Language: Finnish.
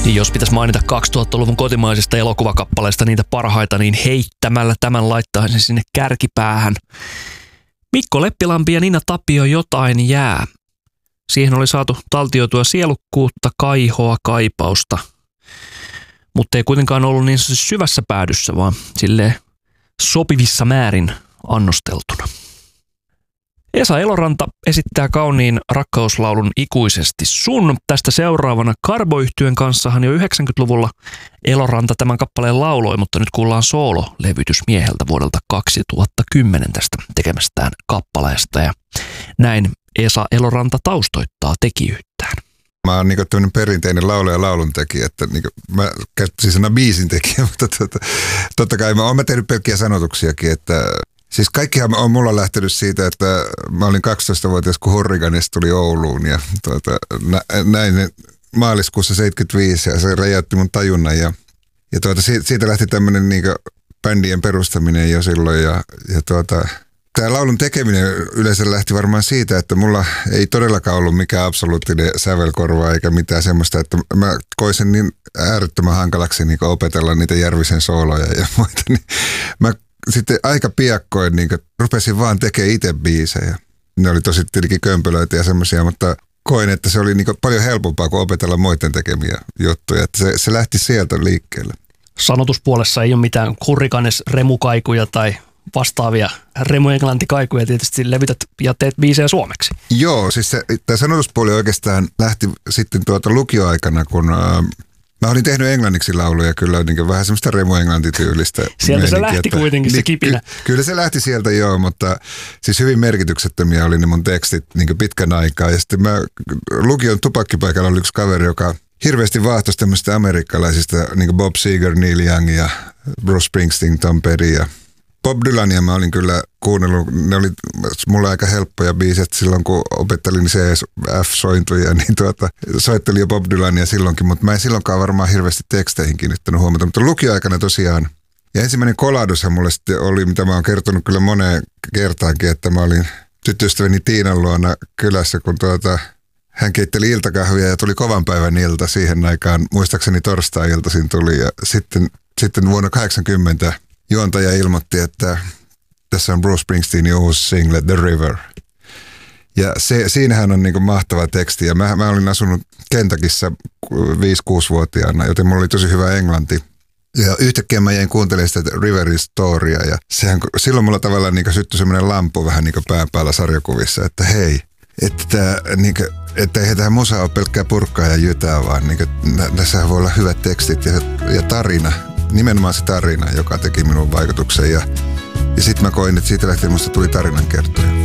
Niin jos pitäisi mainita 2000-luvun kotimaisista elokuvakappaleista niitä parhaita, niin heittämällä tämän laittaisin sinne kärkipäähän. Mikko Leppilampi ja Nina Tapio Jotain jää. Siihen oli saatu taltioitua sielukkuutta, kaihoa, kaipausta. Mutta ei kuitenkaan ollut niin syvässä päädyssä, vaan silleen sopivissa määrin annosteltuna. Esa Eloranta esittää kauniin rakkauslaulun Ikuisesti sun. Tästä seuraavana Karbo-yhtyön kanssahan jo 90-luvulla Eloranta tämän kappaleen lauloi, mutta nyt kuullaan soolo-levytys mieheltä vuodelta 2010 tästä tekemästään kappaleesta. Ja näin Esa Eloranta taustoittaa tekijyyttään. Mä oon niinku tämmönen perinteinen laulaja ja lauluntekijä, että niinku, mä käyttäisin sana biisintekijä, mutta totta kai mä oon tehnyt pelkkiä sanotuksiakin, että siis kaikkihan on mulla lähtenyt siitä, että mä olin 12-vuotias, kun Hurrikanista tuli Ouluun ja näin maaliskuussa 75 ja se räjäytti mun tajunnan ja siitä lähti tämmönen niinku bändien perustaminen jo silloin ja tämä laulun tekeminen yleensä lähti varmaan siitä, että mulla ei todellakaan ollut mikään absoluuttinen sävelkorva eikä mitään semmoista, että mä koin sen niin äärettömän hankalaksi niin opetella niitä Järvisen sooloja ja muita. Niin mä sitten aika piakkoin niin rupesin vaan tekemään itse biisejä. Ne oli tosi tietenkin kömpelöitä ja semmoisia, mutta koin, että se oli niin paljon helpompaa kuin opetella muiden tekemiä juttuja. Että se lähti sieltä liikkeelle. Sanotuspuolessa ei ole mitään Hurrikanes remukaikuja tai vastaavia remu-englanti-kaikuja, tietysti levität ja teet biisejä suomeksi. Joo, siis tämä sanotuspuoli oikeastaan lähti sitten lukioaikana, kun mä olin tehnyt englanniksi lauluja kyllä niin vähän semmoista remu-englantityylistä. Sieltä se lähti kuitenkin se kipinä. Kyllä se lähti sieltä joo, mutta siis hyvin merkityksettömiä oli ne mun tekstit niin pitkän aikaa. Ja sitten lukion tupakkipaikalla oli yksi kaveri, joka hirveästi vaahtosi tämmöistä amerikkalaisista, niin kuin Bob Seger, Neil Young ja Bruce Springsteen, Tom Petty ja Bob Dylania mä olin kyllä kuunnellut, ne oli mulle aika helppoja biiset silloin, kun opettelin CF-sointuja, niin soittelin jo Bob Dylania silloinkin, mutta mä en silloinkaan varmaan hirveästi teksteihin kiinnittänyt huomiota, mutta lukioaikana tosiaan. Ja ensimmäinen kolahdushan mulle sitten oli, mitä mä oon kertonut kyllä moneen kertaankin, että mä olin tyttöystäväni Tiinan luona kylässä, kun hän keitteli iltakahvia ja tuli kovan päivän ilta siihen aikaan, muistaakseni torstai-iltaisin tuli ja sitten vuonna 80 juontaja ilmoitti, että tässä on Bruce Springsteenin uusi single The River. Ja siinähän on niinku mahtava teksti. Ja mä olin asunut Kentuckyssä 5-6-vuotiaana, joten mulla oli tosi hyvä englanti. Ja yhtäkkiä mä jäin kuuntelemaan sitä Riverin storya. Ja silloin mulla tavallaan niinku syttyi semmoinen lampu vähän niinku pään päällä sarjakuvissa, että hei, että eihän tähän musa ole pelkkää purkkaa ja jytää, vaan niinku, tässä voi olla hyvät tekstit ja tarina. Nimenomaan se tarina, joka teki minun vaikutuksen ja sitten mä koin, että siitä lähtien musta tuli tarinankertoja.